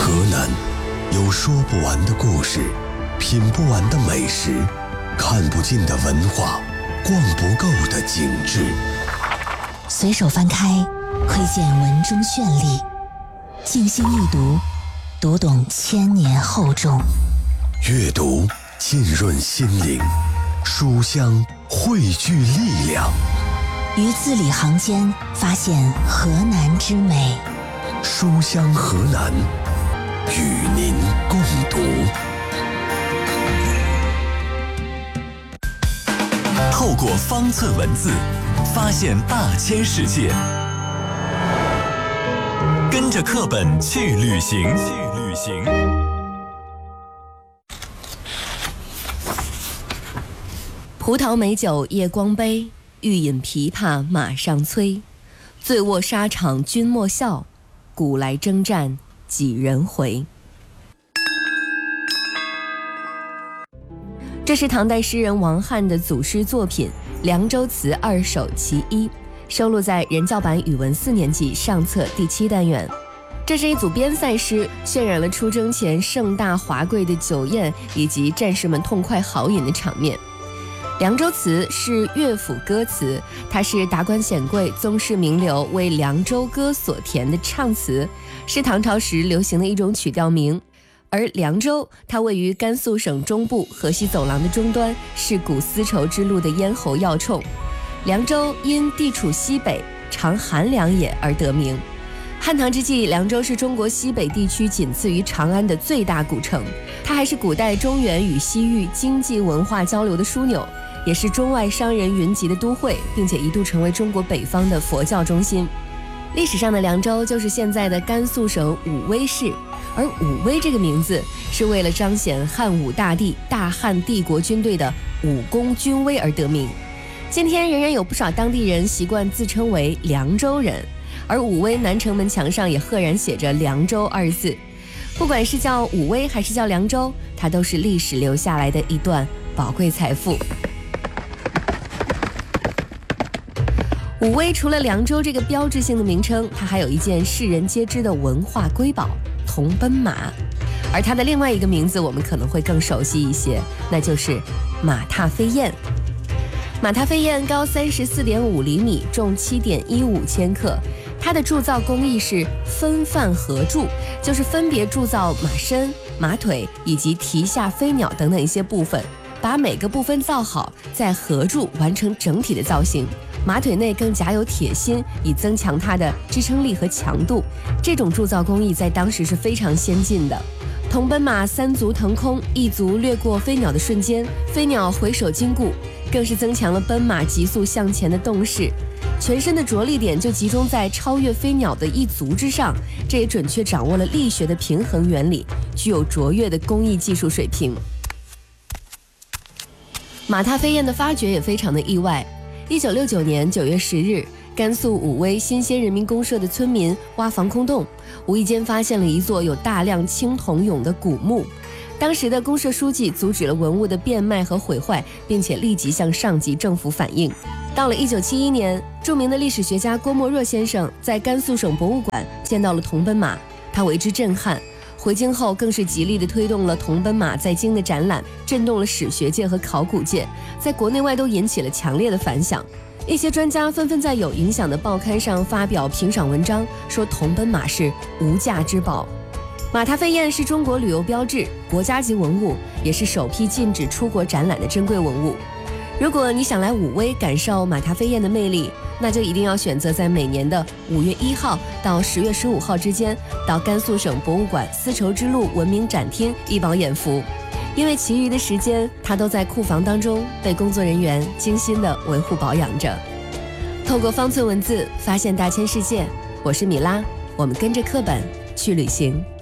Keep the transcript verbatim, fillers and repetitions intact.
河南有说不完的故事，品不完的美食，看不尽的文化，逛不够的景致。 随手翻开，窥见文中绚丽；静心一读，读懂千年厚重。 阅读浸润心灵，书香汇聚力量。 于字里行间发现河南之美。 书香河南，与您共读。透过方寸文字，发现大千世界。跟着课本去旅行，去旅行。 葡萄美酒夜光杯，欲饮琵琶马上催。醉卧沙场君莫笑，古来征战几人回。这是唐代诗人王翰的组诗作品《凉州词二首其一》，收录在人教版语文四年级上册第七单元。这是一组边塞诗，渲染了出征前盛大华贵的酒宴以及战士们痛快豪饮的场面。凉州词是乐府歌词，它是达官显贵、宗室名流为凉州歌所填的唱词，是唐朝时流行的一种曲调名。而凉州它位于甘肃省中部河西走廊的中端，是古丝绸之路的咽喉要冲。凉州因地处西北，常寒凉也而得名。汉唐之际，凉州是中国西北地区仅次于长安的最大古城，它还是古代中原与西域经济文化交流的枢纽，也是中外商人云集的都会，并且一度成为中国北方的佛教中心。历史上的凉州就是现在的甘肃省武威市，而武威这个名字是为了彰显汉武大帝大汉帝国军队的武功军威而得名。今天仍然有不少当地人习惯自称为凉州人，而武威南城门墙上也赫然写着凉州二字。不管是叫武威还是叫凉州，它都是历史留下来的一段宝贵财富。武威除了凉州这个标志性的名称，它还有一件世人皆知的文化瑰宝——铜奔马。而它的另外一个名字我们可能会更熟悉一些，那就是马踏飞燕。马踏飞燕高三十四点五厘米，重七点一五千克。它的铸造工艺是分范合铸，就是分别铸造马身、马腿以及蹄下飞鸟等等一些部分，把每个部分造好，再合铸完成整体的造型。马腿内更夹有铁芯，以增强它的支撑力和强度。这种铸造工艺在当时是非常先进的。铜奔马三足腾空，一足掠过飞鸟的瞬间，飞鸟回首经顾，更是增强了奔马急速向前的动势。全身的着力点就集中在超越飞鸟的一足之上，这也准确掌握了力学的平衡原理，具有卓越的工艺技术水平。马踏飞燕的发掘也非常的意外。一九六九年九月十日，甘肃武威新鲜人民公社的村民挖防空洞，无意间发现了一座有大量青铜俑的古墓。当时的公社书记阻止了文物的变卖和毁坏，并且立即向上级政府反映。到了一九七一年，著名的历史学家郭沫若先生在甘肃省博物馆见到了铜奔马，他为之震撼。回京后更是极力地推动了铜奔马在京的展览，震动了史学界和考古界，在国内外都引起了强烈的反响。一些专家纷纷在有影响的报刊上发表评赏文章，说铜奔马是无价之宝。马踏飞燕是中国旅游标志、国家级文物，也是首批禁止出国展览的珍贵文物。如果你想来武威感受马踏飞燕的魅力，那就一定要选择在每年的五月一号到十月十五号之间，到甘肃省博物馆丝绸之路文明展厅一饱眼福。因为其余的时间，它都在库房当中被工作人员精心地维护保养着。透过方寸文字，发现大千世界。我是米拉，我们跟着课本去旅行。